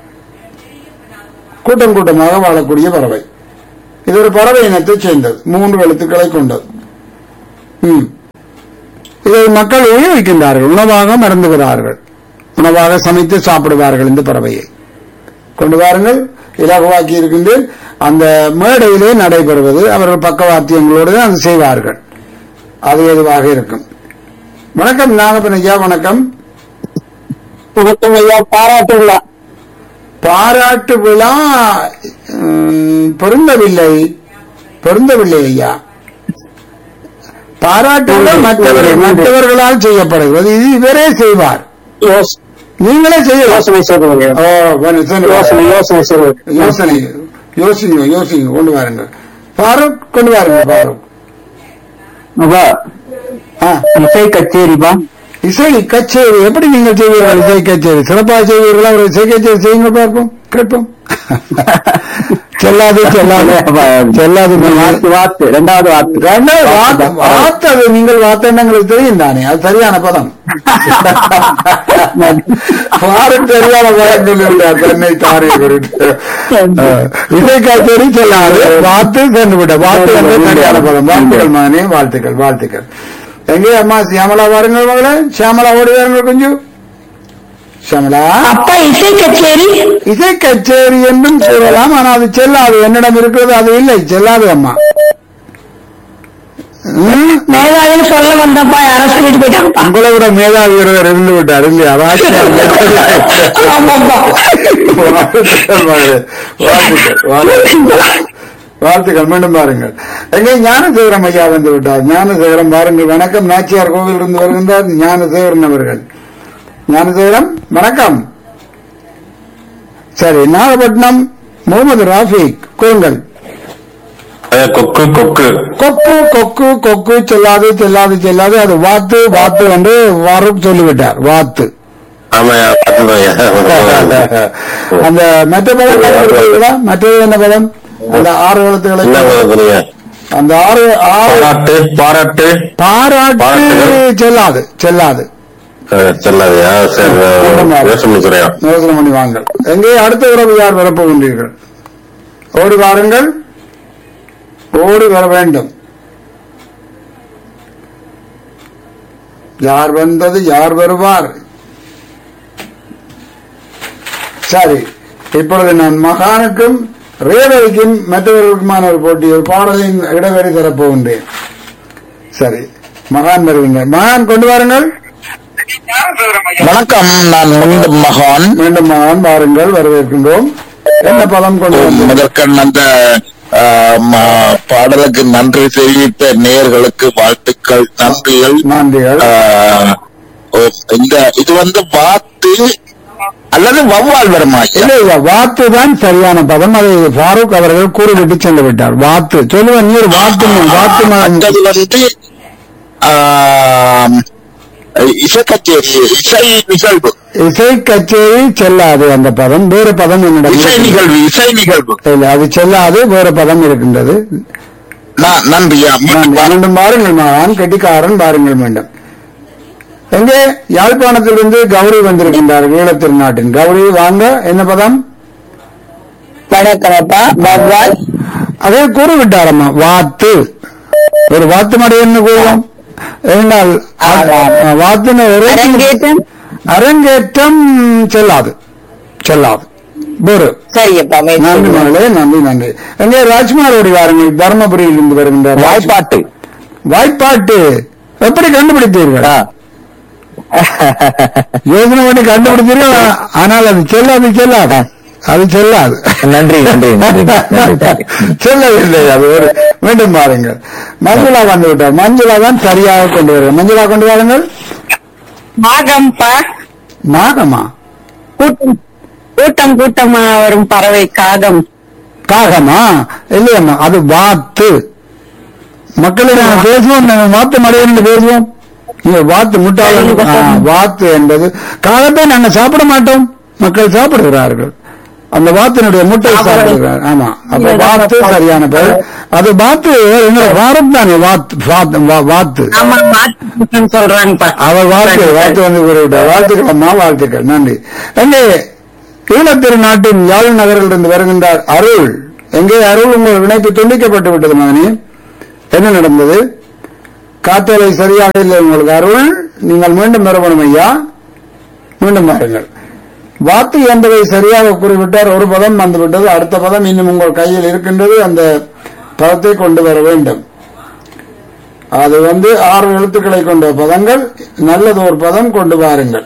கூட்டம் கூட்டமாக வாழக்கூடிய பறவை. இது ஒரு பறவை இனத்தை சேர்ந்தது. மூன்று எழுத்துக்களை கொண்டது. இதை மக்கள் உபயோகிக்கின்றார்கள். உணவாக மறந்துகிறார்கள். உணவாக சமைத்து சாப்பிடுவார்கள். இந்த பறவையை கொண்டு வாருங்கள். இலகுவாக்கி இருக்கின்றேன். அந்த மேடையிலே நடைபெறுவது அவர்கள் பக்கவாத்தியங்களோடு தான் செய்வார்கள். அது எதுவாக இருக்கும். வணக்கம் நாகப்பன் ஐயா. வணக்கம். வணக்கம் ஐயா. பாராட்டு விழா. பாராட்டு விழா பொருந்தவில்லை பொருந்தவில்லை ஐயா. பாராட்டு விழா மற்றவர்கள் மற்றவர்களால் செய்யப்படுகிறது. இது இவரே செய்வார். நீங்களே செய்ய யோசனை யோசிங்க யோசிங்க கொண்டு வாருங்க. ஃபாரூக் கொண்டு வாருங்க. ஃபாரூக் இசை கச்சேரிப்பா. இசை கச்சேரி எப்படி நீங்கள் செய்வீர்கள்? இசை கச்சேரி சிறப்பாக செய்வீர்களா? ஒரு இசை கச்சேரி செய்யுங்க பார்ப்போம் கேட்போம். செல்லாது செல்லாது செல்லாது வாத்து வாத்து ரெண்டாவது வாத்து ரெண்டாவது வாத்து வாத்து அது நீங்கள் வாத்து எங்களுக்கு தெரியும் தானே அது சரியான பதம் பாரம் சரியான பதம் சொல்லிவிட்டார் சென்னை தாரை குறித்து இசை கச்சேரி செல்லாது வாத்து சென்று விட்ட வாத்து என்று சரியான பதம். வாழ்த்துக்கள் மகனே, வாழ்த்துக்கள் வாழ்த்துக்கள். எங்கே அம்மா சியாமலா வாருங்கள் மகளே, சியாமலா ஓடி வாருங்கள் கொஞ்சம். ஷமலா அப்பா இசை கச்சேரி இசை கச்சேரி என்றும் சொல்லலாம், ஆனால் அது செல்லாது. என்னிடம் இருக்கிறது அது இல்லை, செல்லாது அம்மா. ம், மேலாவின்னு சொல்ல வந்தப்பா யாரோ சொல்லிட்டு போயிட்டாங்கப்பா. உங்களை விட மேதாவி ஒருவர் இருந்து விட்டார் இல்லையா? ஆமாப்பா. வாழ்த்துக்கள் மகளே, வாழ்த்துக்கள் வாழ்த்துக்கள். வாழ்த்துக்கள். மீண்டும் பாருங்கள். எங்கே ஞானசேகரம் ஐயா வந்து விட்டார். ஞானசேகரம் பாருங்கள். வணக்கம். நாச்சியார் கோவில் இருந்து வருகின்றார் ஞானசேகரன் அவர்கள். ஞானசேகரம் வணக்கம். சரி, நாகப்பட்டினம் முகமது ராஃபிக் கூறுங்கள். கொக்கு கொக்கு கொக்கு கொக்கு கொக்கு செல்லாது செல்லாது செல்லாது அது வாத்து வாத்து என்று வரும் சொல்லிவிட்டார். வாத்து அந்த மற்ற பதம் கண்டுபிடிக்கிறீங்களா? மற்றது என்ன பதம்? அந்த ஆறு எழுத்துக்களை அந்த ஆறு ஆறு பாராட்டு பாராட்டு செல்லாது செல்லாது செல்லாதையா? யோசனை பண்ணி வாங்கள். எங்கே அடுத்த உறவு யார் வரப்போகின்றீர்கள்? ஓடி வாருங்கள், ஓடி வர வேண்டும். யார் வந்தது, யார் வருவார்? சரி, இப்பொழுது நான் மகானுக்கும் ரேவதிக்கும் மற்றவர்களுக்குமான ஒரு போட்டி, ஒரு பாடலின் இடைவெளி தரப்போகின்றேன். சரி, மகான் வருகின்றேன். மகான் கொண்டு வாருங்கள். வணக்கம், நான் மீண்டும் மகான். மீண்டும் மகான் வாருங்கள், வரவேற்கின்றோம். என்ன பதம் கொண்டு வந்து? முதற்கண் அந்த பாடலுக்கு நன்றி தெரிவித்த நேயர்களுக்கு வாழ்த்துக்கள், நன்றிகள் நன்றிகள். இந்த இது வந்து வாத்து அல்லது வௌவால் வருமா? இல்லை, வாத்து தான் சரியான பதம். அதை ஃபாரூக் அவர்கள் கூறிவிட்டு சென்று விட்டார். வாத்து சொல்லுவேன். நீர் வாத்து வாத்து அது வந்து இசை கச்சேரி, இசை நிகழ்வு. இசை கச்சேரி செல்லாது. அந்த பதம் வேறு பதம் என்னிடம் இசை நிகழ்வு, இசை நிகழ்வு இல்லை, அது செல்லாது. வேறு பதம் இருக்கின்றது. நன்றியா? மீண்டும் பாருங்கள் மகான், கெட்டிக்காரன் பாருங்கள் மீண்டும். எங்கே யாழ்ப்பாணத்திலிருந்து கௌரி வந்திருக்கின்றார். ஈழத்திரு நாட்டின் கௌரி வாங்க. என்ன பதம்? வணக்கம்ப்பா. பகவான் அதே கூறிவிட்டாரம்மா. வாத்து ஒரு வாத்து மடை என்ன கூறுவோம் என்றால் வாத்தின அரங்கேற்றம் அரங்கேற்றம் செல்லாது செல்லாது வேறு. சரியப்பா. நன்றி மகளே, நன்றி நன்றி. எங்கே ராஜ்குமாரோடு வாருங்கள். தர்மபுரியில் இருந்து வருகின்றார். வாய்ப்பாட்டு வாய்ப்பாட்டு எப்படி கண்டுபிடித்தீர்கள்? யோசனை பண்ணி கண்டுபிடித்தீர்கள், ஆனால் அது செல்லாது செல்லாது அது செல்லாது. நன்றி நன்றி செல்லவில்லை. அது ஒரு மீண்டும் பாருங்கள். மஞ்சுளா வந்து விட்டார். மஞ்சுளா தான் சரியாக கொண்டு வருங்கள். மஞ்சுளா கொண்டு வாருங்கள். மாகம்பா. நாகமா? கூட்டம் கூட்டம் கூட்டமா வரும் பறவை காகம். காகமா? இல்லையம்மா, அது வாத்து. மக்களிடம் பேசுவோம், நாங்கள் வாத்து மடையிலிருந்து பேசுவோம். நீங்க வாத்து முட்டாள. வாத்து என்பது காகத்தை நாங்கள் சாப்பிட மாட்டோம், மக்கள் சாப்பிடுகிறார்கள். அந்த வாத்தினுடைய முட்டை சாப்பிடுகிறார். ஆமா, அப்ப வாத்து சரியான பேர். அது வாத்து எங்களை வாரம் தானே. வாத்து வாத்து சொல்றாங்கப்பா. அவர் வாத்து வாத்து வந்து கூறிவிட்டார். வாழ்த்துக்கள் அம்மா, வாழ்த்துக்கள், நன்றி. எங்கே ஈழத்திரு நாட்டின் யாழ் நகரிலிருந்து வருகின்றார் அருள். எங்கே அருள்? உங்கள் இணைப்பு துண்டிக்கப்பட்டு விட்டது மகனே. என்ன நடந்தது? காத்தலை சரியாக இல்லை உங்களுக்கு அருள். நீங்கள் மீண்டும் பெறணும் ஐயா, மீண்டும் பாருங்கள். வாத்து என்பதை சரியாக கூறிவிட்டார். ஒரு பதம் வந்துவிட்டது. அடுத்த பதம் இன்னும் உங்கள் கையில் இருக்கின்றது. அந்த பதத்தை கொண்டு வர வேண்டும். அது வந்து ஆறு எழுத்துக்களை கொண்ட பதங்கள். நல்லது ஒரு பதம் கொண்டு வாருங்கள்.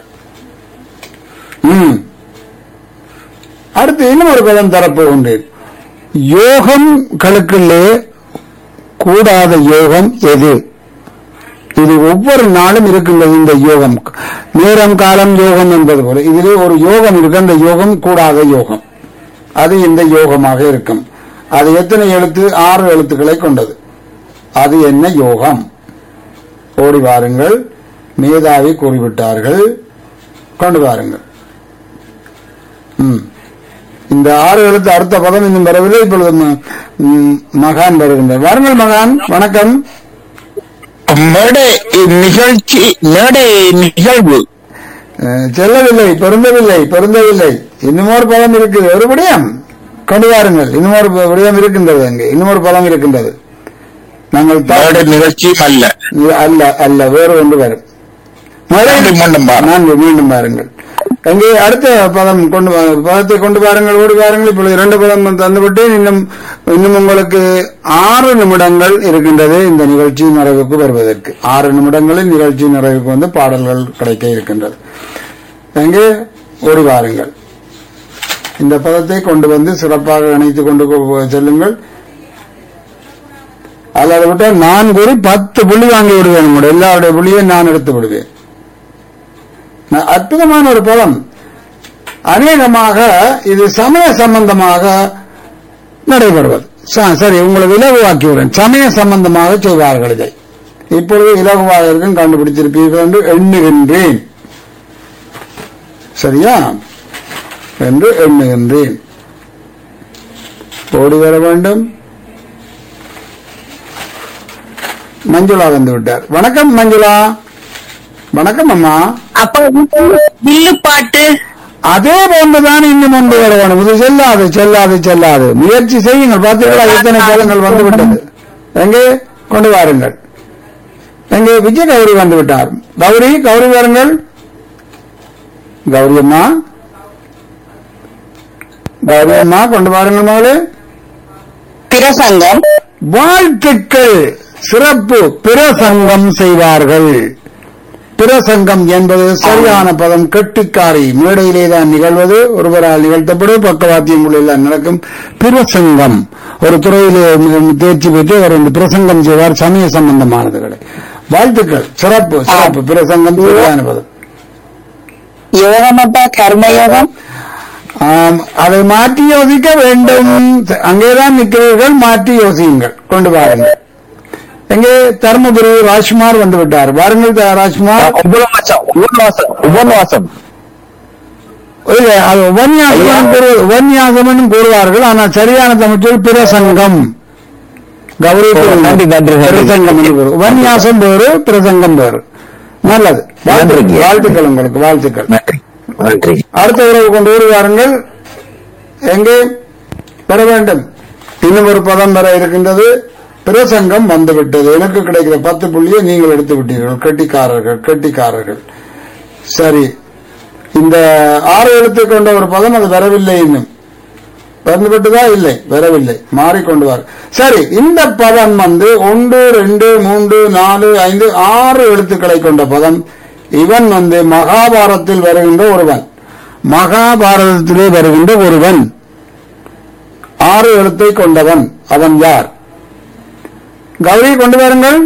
ம் அடுத்து இன்னும் ஒரு பதம் தரப்போகின்றேன். யோகம் கணக்கிலே கூடாத யோகம் எது? இது ஒவ்வொரு நாளும் இருக்கின்றது. இந்த யோகம் நேரம் காலம் யோகம் என்பது போல இதிலே ஒரு யோகம் இருக்கு. அந்த யோகம் கூடாத யோகம், அது இந்த யோகமாக இருக்கும். அது எத்தனை எழுத்து? ஆறு எழுத்துக்களை கொண்டது. அது என்ன யோகம்? ஓடி வாருங்கள். மேதாவி கூறிவிட்டார்கள், கொண்டு வாருங்கள். ம் இந்த ஆறு எழுத்து அடுத்த பதம் இன்னும் வரவில்லை. இப்பொழுது ம- ம், மகான் வருகின்றார். வாருங்கள் மகான், வணக்கம். மேடை நிகழ்ச்சி மேடை நிகழ்வு அஹ், செல்லவில்லை, பொருந்தவில்லை, பொருந்தவில்லை. இன்னும் ஒரு பதம் இருக்குது, ஒரு விடயம் கொண்டு வாருங்கள். இன்னும் ஒரு ப- விடயம் இருக்கின்றது, அங்கே இன்னும் ஒரு பதம் இருக்கின்றது. நாங்கள் தா- மேடை நிகழ்ச்சியும் அல்ல. அல்ல அல்ல வேறு ஒன்று வரும். நன்றி, மீண்டும் பாருங்கள். நான்கு மீண்டும் பாருங்கள். அங்கே அடுத்த பதம் கொண்டு வா- பதத்தை கொண்டு பாருங்கள், ஓடி பாருங்கள். இப்பொழுது இரண்டு பதம் தந்துவிட்டு இன்னும் இன்னும் உங்களுக்கு ஆறு நிமிடங்கள் இருக்கின்றது இந்த நிகழ்ச்சி நிறைவுக்கு வருவதற்கு. ஆறு நிமிடங்களில் நிகழ்ச்சி நிறைவுக்கு வந்து பாடல்கள் கிடைக்க இருக்கின்றது. அங்கே ஓடி வாருங்கள். இந்த பதத்தை கொண்டு வந்து சிறப்பாக இணைத்துக் கொண்டு போ- செல்லுங்கள். அல்லது விட்டால் நான் கூறி பத்து புள்ளி வாங்கி விடுவேன். உங்களுடைய எல்லாருடைய புள்ளியும் நான் எடுத்து விடுவேன். ந- அற்புதமான ஒரு பதம். அநேகமாக இது சமய சம்பந்தமாக நடைபெறுவது. ச- சரி, உங்களுக்கு இலகுவாக்கி விடுறேன். சமய சம்பந்தமாக செய்வார்கள் இதை. இப்பொழுது இலகுவாக இருக்கும், கண்டுபிடித்திருப்பீர்கள் என்று எண்ணுகின்றேன். சரியா என்று எண்ணுகின்றேன். ஓடி வர வேண்டும். மஞ்சுளா வந்து விட்டார். வணக்கம் மஞ்சுளா. வணக்கம் அம்மா. அப்ப வில்லு பாட்டு அதே போன்றுதான் இன்னும் ஒன்று வரணும். இது செல்லாது செல்லாது செல்லாது. முயற்சி செய்யுங்கள். பார்த்தீங்களா எத்தனை பதங்கள் வந்துவிட்டது. எங்கே கொண்டு வாருங்கள். எங்கே விஜய் கௌரி வந்து விட்டார். கௌரி கௌரி வாருங்கள். கௌரி அம்மா, கௌரி அம்மா கொண்டு வாருங்கள் மகளே. பிரசங்கம் வாழ்த்துக்கள், சிறப்பு. பிரசங்கம் செய்வார்கள். பிரசங்கம் என்பது சரியான பதம். கெட்டிக்காரி. மேடையிலே தான் நிகழ்வது, ஒருவரால் நிகழ்த்தப்படும், பக்கவாத்தியங்கள் எல்லாம் நடக்கும். பிரசங்கம் ஒரு துறையிலே தேர்ச்சி பெற்று அவர் இந்த பிரசங்கம் செய்வார். சமய சம்பந்தமானதுகளை. வாழ்த்துக்கள், சிறப்பு சிறப்பு. பிரசங்கம் சரியான பதம். யோகமப்பா கர்மயோகம் ஆம், அதை மாற்றி யோசிக்க வேண்டும். அங்கேதான் நிற்கிறீர்கள், மாற்றி யோசியுங்கள். கொண்டு வாருங்கள். எங்கே தர்மபுரி ராஜ்குமார் வந்து விட்டார். வாருங்கள் த- ராஜ்குமார். உபன்வாசம் உபன்வாசம் உபன்வாசம் இல்ல, அது உபன்யாசம் கூறு- உபன்யாசம் என்றும் கூறுவார்கள். ஆனால் சரியான தமிழ் பிரசங்கம். கௌரி நன்றி, நன்றி, நன்றி. பிரசங்கம் என்று கூறு. உபன்யாசம் வேறு, பிரசங்கம் வேறு. நல்லது. வாழ்த்துக்கள், நன்றி. வாழ்த்துக்கள், உங்களுக்கு வாழ்த்துக்கள். நன்றி நன்றி. அடுத்த உறவு கொண்டு வருவாருங்கள். எங்கே வர வேண்டும். இன்னும் ஒரு பதம் வர இருக்கின்றது. பிரசங்கம் வந்துவிட்டது. எனக்கு கிடைக்கிற பத்து புள்ளியை நீங்கள் எடுத்து விட்டீர்கள். கெட்டிக்காரர்கள், கெட்டிக்காரர்கள். சரி, இந்த ஆறு எழுத்து கொண்ட ஒரு பதம் அது வரவில்லை. இன்னும் வந்துவிட்டதா? இல்லை, வரவில்லை. மாறிக்கொண்டு வார். சரி, இந்த பதம் வந்து ஒன்று ரெண்டு மூன்று நாலு ஐந்து ஆறு எழுத்துக்களை கொண்ட பதம். இவன் வந்து மகாபாரத்தில் வருகின்ற ஒருவன். மகாபாரதத்திலே வருகின்ற ஒருவன். ஆறு எழுத்தை கொண்டவன். அவன் யார்? கௌரி கொண்டு வாருங்கள்.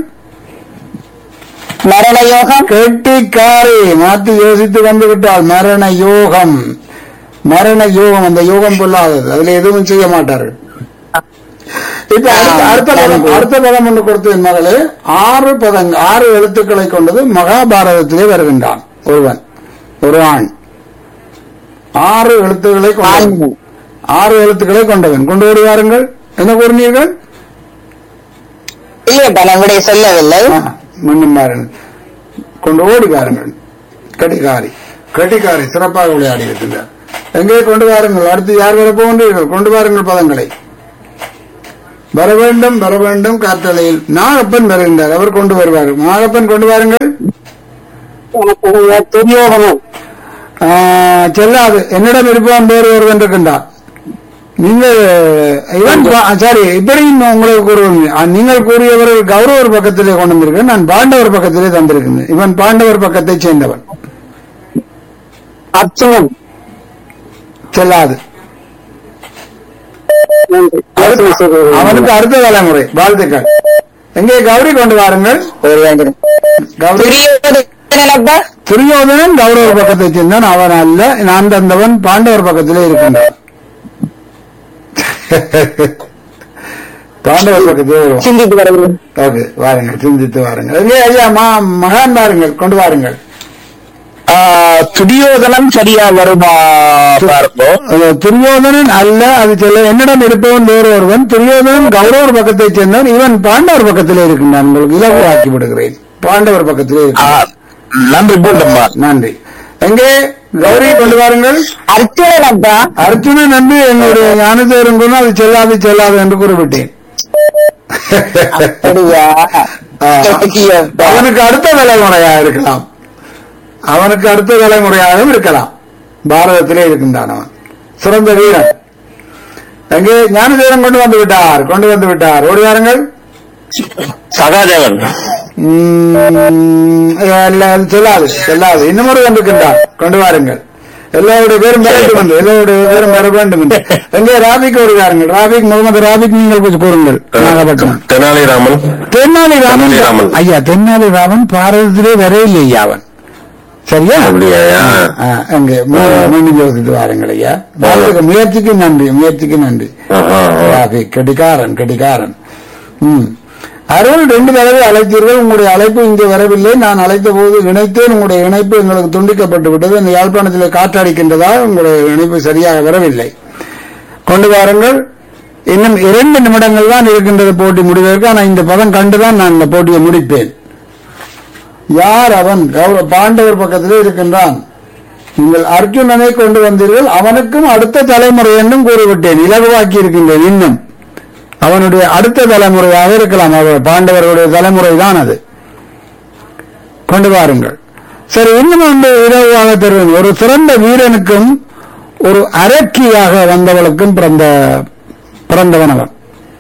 மரண யோகம் கெட்டிக்காரி. மாற்றி யோசித்து வந்து விட்டால் மரண யோகம். மரண யோகம். அந்த யோகம் பொல்லாதது. அதுல எதுவும் செய்ய மாட்டார்கள். இப்ப அடுத்த- அடுத்த பதம் அடுத்த பதம் ஒன்று கொடுத்து என் மகளே. ஆறு பதங் ஆறு எழுத்துக்களை கொண்டது. மகாபாரதத்திலே வருகின்றான் ஒருவன், ஒரு ஆண். ஆறு எழுத்துக்களை கொண்டவன். ஆறு எழுத்துக்களை கொண்டவன். கொண்டு வருவாருங்கள். என்ன கூறினீர்கள்? இல்லையப்பா நான் விடைய சொல்லவில்லை. மீண்டும் பாருங்கள். கொண்டு ஓடி பாருங்கள். கடிகாரி. கடிகாரி சிறப்பாக விளையாடி இருக்கின்றார். எங்கே கொண்டு வாருங்கள். அடுத்து யார் வர போகின்றீர்கள்? கொண்டு வாருங்கள் பதங்களை. வர வேண்டும், வர வேண்டும். காற்றலையில் நாகப்பன் வருகின்றார். அவர் கொண்டு வருவார். நாகப்பன் கொண்டு வாருங்கள். துரியோகனம் செல்லாது. என்னிடம் இருப்பான் வேறு ஒருவன் இருக்கின்றார். நீங்கள் இவன் சாரி இப்படியும் உங்களுக்கு கூறுவீங்க. நீங்கள் கூறியவர்கள் கௌரவர் பக்கத்திலே கொண்டு வந்திருக்கேன். நான் பாண்டவர் பக்கத்திலே தந்திருக்கிறேன். இவன் பாண்டவர் பக்கத்தை சேர்ந்தவன். அர்ச்சனம் செல்லாது. அவனுக்கு அடுத்த தலைமுறை. வாழ்த்துக்கள். எங்கே கௌரி கொண்டு வாருங்கள். கௌரி. துரியோதனன் கௌரவர் பக்கத்தை சேர்ந்தான். அவன் அல்ல. நான் தந்தவன் பாண்டவர் பக்கத்திலே இருக்கின்றான். பாண்டவர் பக்கத்திலே வருவான். சிந்தித்து வரவில்லை. ஓகே, வாருங்கள். சிந்தித்து வாருங்கள். எங்கே ஐயா மா மகான் வாருங்கள். கொண்டு வாருங்கள். துரியோதனம் சரியா வருமா பாருங்க. அஹ், துரியோதனன் அல்ல, அது சொல்ல என்னிடம் இருப்பவன் வேறு ஒருவன். துரியோதனன் கௌரவர் பக்கத்தைச் சேர்ந்தவன், இவன் பாண்டவர் பக்கத்திலே இருக்கின்றான். உங்களுக்கு இலகுவாக்கி விடுகிறேன், பாண்டவர் பக்கத்திலே ஆ, இருக்கின்றான். நன்றி போட்டம்மா. நன்றி. எங்கே கௌரி கொண்டு வாருங்கள். அர்ச்சனப்பா அர்ஜுனன் நன்றி என்னுடைய ஞானதேவன் கூட அது செல்லாது செல்லாது என்று குறிப்பிட்டேன். அப்படியா? அவனுக்கு அடுத்த தலைமுறையாக இருக்கலாம், அவனுக்கு அடுத்த தலைமுறையாகவும் இருக்கலாம். பாரதத்திலே இருக்கின்றான் அவன், சிறந்த வீரன். எங்கே ஞானதேவன் கொண்டு வந்து விட்டார், கொண்டு வந்து விட்டார். ஓடி வாருங்கள். சகாதேவன். உம், இல்ல, அது செல்லாது செல்லாது. இன்னும் ஒரு வந்திருக்கின்றார், கொண்டு வாருங்கள். எல்லாருடைய பேரும் பெற வேண்டும் என்று, எல்லாருடைய பேரும் பெற வேண்டும் என்று. எங்கே ராபிக் வருகிறார்கள். ராபிக், முகமது ராபிக், நீங்கள் கொஞ்சம் கூறுங்கள். நாகப்பட்டினம். தெனாலிராமன். தென்னாலிராமன். தெனாலிராமன். ஐயா, தென்னாலிராமன் பாரதத்திலே வரையில்லை ஐயா அவன். சரியா? அப்படியா? ஆ, அங்கே மீண்டும் யோசித்து வாருங்கள் ஐயா. வாழ்த்துக்கு, முயற்சிக்கு நன்றி, முயற்சிக்கு நன்றி. ராபிக் கெடிகாரன், கெடிகாரன். ம். அருள் ரெண்டு தடவை அழைத்தீர்கள், உங்களுடைய அழைப்பு இங்கே வரவில்லை. நான் அழைத்த போது இணைத்தேன், உங்களுடைய இணைப்பு எங்களுக்கு துண்டிக்கப்பட்டு விட்டது. இந்த யாழ்ப்பாணத்தில் காற்றடிக்கின்றதால் உங்களுடைய இணைப்பு சரியாக வரவில்லை. கொண்டு வாருங்கள். இன்னும் இரண்டு நிமிடங்கள் தான் இருக்கின்றது போட்டி முடிவதற்கு. ஆனால் இந்த பதம் கண்டுதான் நான் இந்த போட்டியை முடிப்பேன். யார் அவன்? கௌரவ பாண்டவர் பக்கத்திலே இருக்கின்றான். நீங்கள் அர்ஜுனனை கொண்டு வந்தீர்கள், அவனுக்கும் அடுத்த தலைமுறை என்றும் கூறிவிட்டேன், இலகுவாக்கி இருக்கின்றேன். இன்னும் அவனுடைய அடுத்த தலைமுறையாக இருக்கலாம், அவர் பாண்டவர்களுடைய தலைமுறை தான் அது. கொண்டு வாருங்கள். சரி, இன்னும் ஒன்று இலகுவாக தருவேன். ஒரு சிறந்த வீரனுக்கும் ஒரு அரக்கியாக வந்தவளுக்கும் பிறந்த பிறந்தவன் அவன்.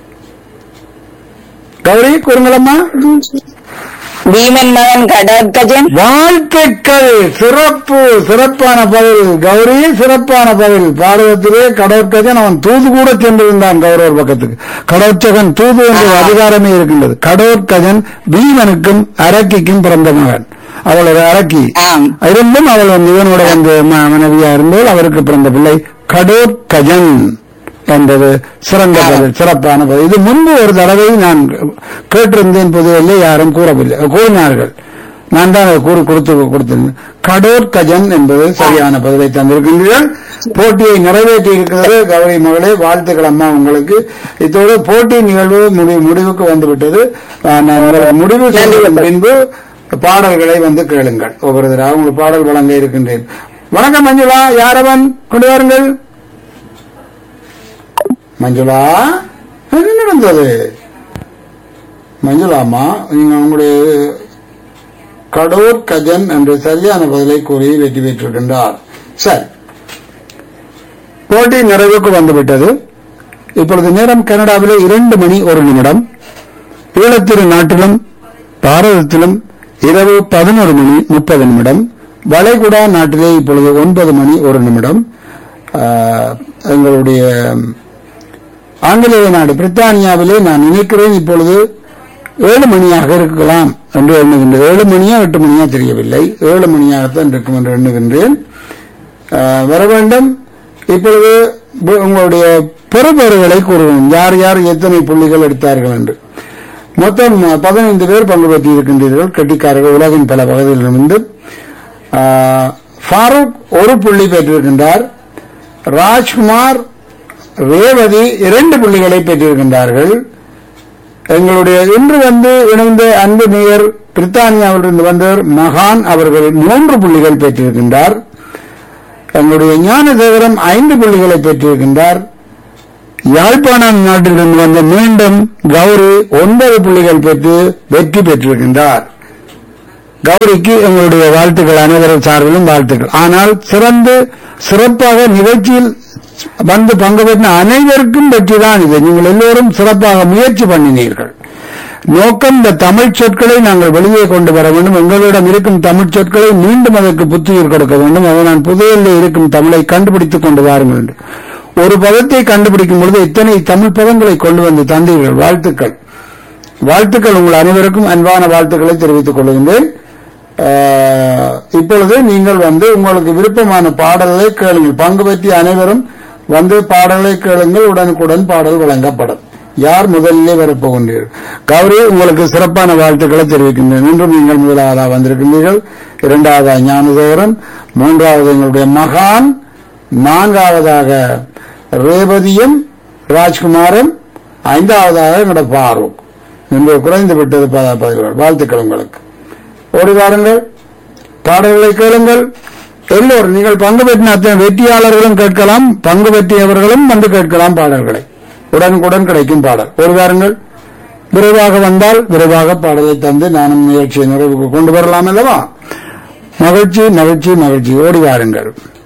கௌரி கூறுங்களம்மா. பீமன் மகன் கடற்கஜன். வாழ்த்துக்கள், சிறப்பு, சிறப்பான பதில் கௌரி, சிறப்பான பதில். பாரதத்திலே கடற்கஜன் அவன் தூது கூட சென்றிருந்தான் கௌரவர் பக்கத்துக்கு. கடற்கஜன் தூது என்ற அதிகாரமே இருக்கின்றது. கடற்கஜன் பீமனுக்கும் அரக்கிக்கும் பிறந்த மகன். அவளோட அரக்கி இருந்தும் அவள் வந்து இவனோட வந்து மனைவியா இருந்தால் அவருக்கு பிறந்த பிள்ளை கடற்கஜன் என்பது சிறந்த பதில், சிறப்பான பதில். இது முன்பு ஒரு தடவை நான் கேட்டிருந்தேன், பொதுவில்லை, யாரும் கூறவில்லை, கூறினார்கள். நான் தான் கூறி கொடுத்து கொடுத்திருந்தேன். கடோர்கஜன் என்பது சரியான பதிலை தந்திருக்கின்றீர்கள். போட்டியை நிறைவேற்றி இருக்கிறது கௌரி மகளே, வாழ்த்துக்கள் அம்மா உங்களுக்கு. இத்தோடு போட்டி நிகழ்வு முடிவுக்கு வந்துவிட்டது. நான் முடிவு செய்த பின்பு பாடல்களை வந்து கேளுங்கள். ஒவ்வொரு தடவை உங்களுக்கு பாடல் வழங்க இருக்கின்றேன். வணக்கம் மஞ்சுளா, யாரவன் கொண்டு வாருங்கள். மஞ்சுளா, என்ன நடந்தது மஞ்சுளாமா? நீங்க உங்களுடைய கடோர் கஜன் என்று சரியான பதிலை கூறி வெற்றி பெற்றிருக்கின்றார். சரி, போட்டி நிறைவுக்கு வந்துவிட்டது. இப்பொழுது நேரம் கனடாவிலே இரண்டு மணி ஒரு நிமிடம். ஈழத்திரு நாட்டிலும் பாரதத்திலும் இரவு பதினோரு மணி முப்பது நிமிடம். வளைகுடா நாட்டிலே இப்பொழுது ஒன்பது மணி ஒரு நிமிடம். எங்களுடைய ஆங்கிலேய நாடு பிரித்தானியாவிலே நான் நினைக்கிறேன் இப்பொழுது ஏழு மணியாக இருக்கலாம் என்று எண்ணுகின்றேன். ஏழு மணியா எட்டு மணியா தெரியவில்லை, ஏழு மணியாகத்தான் இருக்கும் என்று எண்ணுகின்றேன். வர வேண்டும். இப்பொழுது உங்களுடைய பெறுபேறுகளை கூறுவோம், யார் யார் எத்தனை புள்ளிகள் எடுத்தார்கள் என்று. மொத்தம் பதினைந்து பேர் பங்கு பெற்று இருக்கின்றீர்கள், கெட்டிக்காரர்கள் உலகின் பல பகுதிகளிலிருந்து. ஃபாரூக் ஒரு புள்ளி பெற்றிருக்கின்றார். ராஜ்குமார், ரேவதி இரண்டு புள்ளிகளை பெற்றிருக்கின்றார்கள். எங்களுடைய இன்று வந்து இணைந்த அன்பு நேயர் பிரித்தானியாவிலிருந்து வந்தவர் மகான் அவர்கள் மூன்று புள்ளிகள் பெற்றிருக்கின்றார். எங்களுடைய ஞானசேகரம் ஐந்து புள்ளிகளை பெற்றிருக்கின்றார். யாழ்ப்பாணம் நாட்டிலிருந்து வந்த மீண்டும் கௌரி ஒன்பது புள்ளிகள் பெற்று வெற்றி பெற்றிருக்கின்றார். கௌரிக்கு எங்களுடைய வாழ்த்துக்கள், அனைவரும் சார்பிலும் வாழ்த்துக்கள். ஆனால் சிறந்து சிறப்பாக நிகழ்ச்சியில் வந்து பங்கு பெற்ற அனைவருக்கும் வெற்றிதான் இது. நீங்கள் எல்லோரும் சிறப்பாக முயற்சி பண்ணினீர்கள். நோக்கம் இந்த தமிழ் சொற்களை நாங்கள் வெளியே கொண்டு வர வேண்டும். எங்களிடம் இருக்கும் தமிழ் சொற்களை மீண்டும் அதற்கு புத்துயிர் கொடுக்க வேண்டும். அதை நான் புதையலில் இருக்கும் தமிழை கண்டுபிடித்துக் கொண்டு வாருங்கள் என்று. ஒரு பதத்தை கண்டுபிடிக்கும் பொழுது இத்தனை தமிழ் பதங்களை கொண்டு வந்து தந்தீர்கள். வாழ்த்துக்கள், வாழ்த்துக்கள். உங்கள் அனைவருக்கும் அன்பான வாழ்த்துக்களை தெரிவித்துக் கொள்கின்றேன். இப்பொழுது நீங்கள் வந்து உங்களுக்கு விருப்பமான பாடல்களை கேளுங்கள். பங்கு பெற்றிய அனைவரும் வந்து பாடலை கேளுங்கள். உடனுக்குடன் பாடல் வழங்கப்படும். யார் முதலிலே வரப்போகின்றீர்கள்? கௌரி, உங்களுக்கு சிறப்பான வாழ்த்துக்களை தெரிவிக்கின்றேன். இன்றும் நீங்கள் முதலாவதாக வந்திருக்கின்றீர்கள், இரண்டாவதாக ஞானதேவரன், மூன்றாவது எங்களுடைய மகான், நான்காவதாக ரேவதியும் ராஜ்குமாரன், ஐந்தாவதாக எங்களுடைய பாரூக். இன்று குறைந்து விட்டது பதிவுகள். வாழ்த்துக்கள் உங்களுக்கு. ஓடி வாருங்கள், பாடல்களை கேளுங்கள். எல்லோரும் நீங்கள் பங்கு பெற்றின அத்தனை வெற்றியாளர்களும் கேட்கலாம், பங்கு பெற்றியவர்களும் வந்து கேட்கலாம் பாடல்களை. உடனுக்குடன் கிடைக்கும் பாடல். ஒரு வாருங்கள், விரைவாக வந்தால் விரைவாக பாடலை தந்து நானும் நிகழ்ச்சியை நிறைவுக்கு கொண்டு வரலாம் அல்லவா? மகிழ்ச்சி மகிழ்ச்சி மகிழ்ச்சி. ஓடி வாருங்கள்.